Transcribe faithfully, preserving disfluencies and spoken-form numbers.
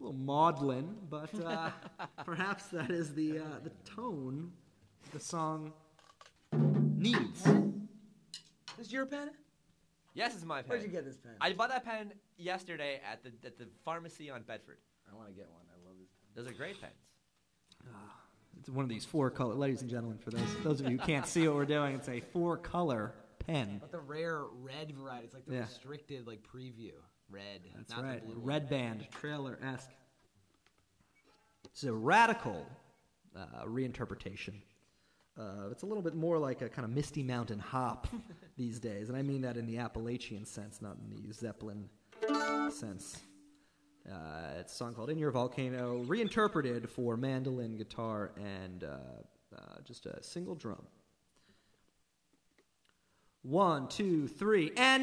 a little maudlin, but uh, perhaps that is the uh, the tone the song needs. This is your pen? Yes, it's my pen. Where'd you get this pen? I bought that pen yesterday at the at the pharmacy on Bedford. I want to get one. I love this pen. Those are great pens. Uh, it's one of these four-color, ladies and gentlemen, for those those of you who can't see what we're doing, it's a four-color pen. But the rare red variety. It's like the Yeah. restricted like preview. Red. That's not right. The blue Red one. band, trailer-esque. It's a radical uh, reinterpretation. Uh, it's a little bit more like a kind of Misty Mountain hop these days, and I mean that in the Appalachian sense, not in the Zeppelin sense. Uh, it's a song called In Your Volcano, reinterpreted for mandolin, guitar, and uh, uh, just a single drum. One, two, three, and...